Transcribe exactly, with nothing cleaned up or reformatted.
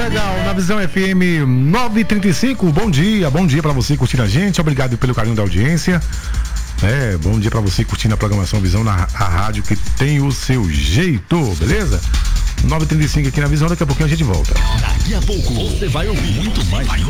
legal. Na Visão F M nove e trinta e cinco, bom dia, bom dia pra você curtir a gente. Obrigado pelo carinho da audiência. É, bom dia pra você curtindo a programação Visão na a rádio que tem o seu jeito, beleza? nove e trinta e cinco aqui na Visão, daqui a pouquinho a gente volta. Daqui a pouco você vai ouvir muito mais